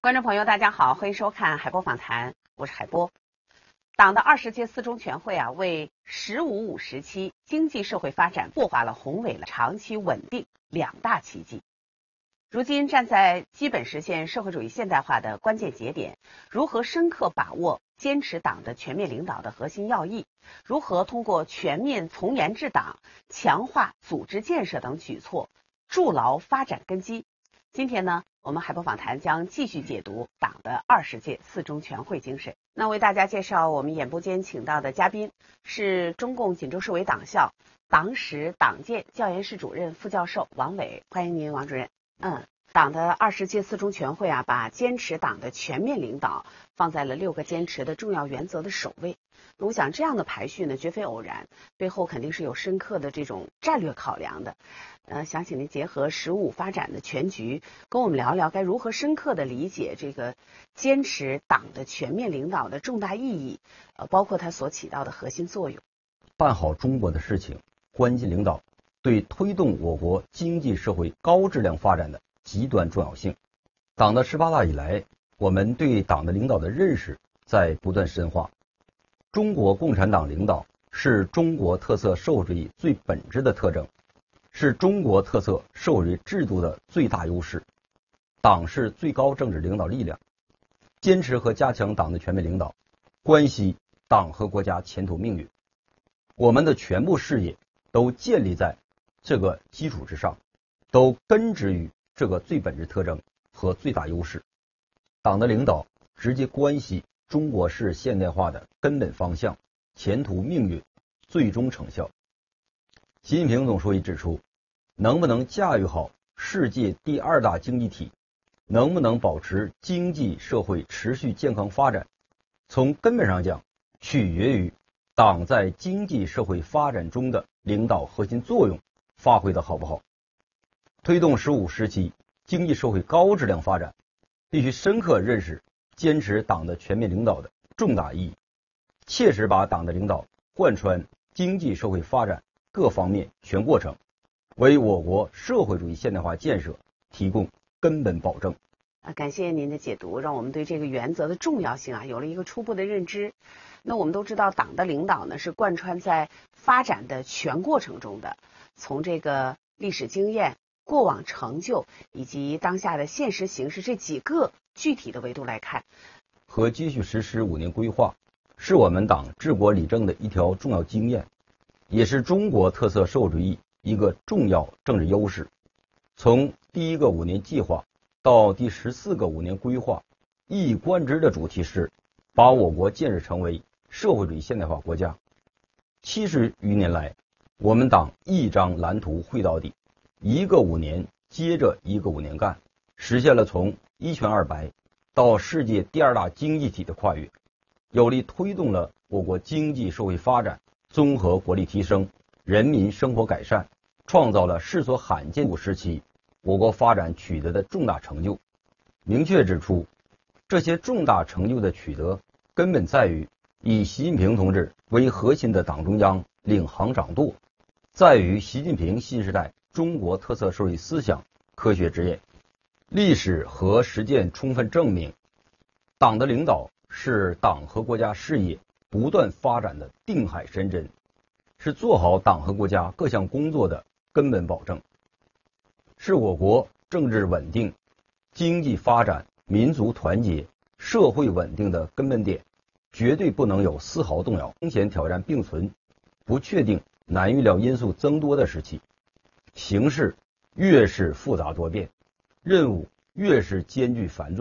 观众朋友，大家好，欢迎收看海波访谈，我是海波。党的20届四中全会为“十五五”时期经济社会发展擘画了宏伟了长期稳定两大奇迹。如今站在基本实现社会主义现代化的关键节点，如何深刻把握坚持党的全面领导的核心要义，如何通过全面从严治党、强化组织建设等举措筑牢发展根基。今天呢，我们海波访谈将继续解读党的20届四中全会精神。那为大家介绍我们演播间请到的嘉宾是中共锦州市委党校党史党建教研室主任副教授王伟，欢迎您，王主任。党的20届四中全会把坚持党的全面领导放在了6个坚持的重要原则的首位。我想这样的排序呢，绝非偶然，背后肯定是有深刻的这种战略考量的。想请您结合“十五五”发展的全局，跟我们聊聊该如何深刻的理解这个坚持党的全面领导的重大意义，包括它所起到的核心作用。 办好中国的事情，关键领导对推动我国经济社会高质量发展的极端重要性。党的18大以来，我们对党的领导的认识在不断深化。中国共产党领导是中国特色社会主义最本质的特征，是中国特色社会主义制度的最大优势。党是最高政治领导力量，坚持和加强党的全面领导，关系党和国家前途命运。我们的全部事业都建立在这个基础之上，都根植于这个最本质特征和最大优势。党的领导直接关系中国式现代化的根本方向、前途命运、最终成效。习近平总书记指出，能不能驾驭好世界第2大经济体，能不能保持经济社会持续健康发展，从根本上讲，取决于党在经济社会发展中的领导核心作用发挥的好不好。推动15时期经济社会高质量发展，必须深刻认识坚持党的全面领导的重大意义，切实把党的领导贯穿经济社会发展各方面全过程，为我国社会主义现代化建设提供根本保证。 感谢您的解读，让我们对这个原则的重要性有了一个初步的认知。那我们都知道，党的领导呢是贯穿在发展的全过程中的，从这个历史经验、过往成就以及当下的现实形势这几个具体的维度来看， 和继续实施5年规划是我们党治国理政的一条重要经验，也是中国特色社会主义一个重要政治优势。从第1个5年计划到第14个5年规划，一以贯之的主题是把我国建设成为社会主义现代化国家。70余年来，我们党一张蓝图绘到底，一个5年接着一个5年干，实现了从一穷二白到世界第2大经济体的跨越，有力推动了我国经济社会发展、综合国力提升、人民生活改善，创造了世所罕见的时期我国发展取得的重大成就。明确指出，这些重大成就的取得根本在于以习近平同志为核心的党中央领航掌舵，在于习近平新时代中国特色社会思想科学执演。历史和实践充分证明，党的领导是党和国家事业不断发展的定海神针，是做好党和国家各项工作的根本保证，是我国政治稳定、经济发展、民族团结、社会稳定的根本点，绝对不能有丝毫动摇。风险挑战并存、不确定、难预料因素增多的时期，形势越是复杂多变，任务越是艰巨繁重。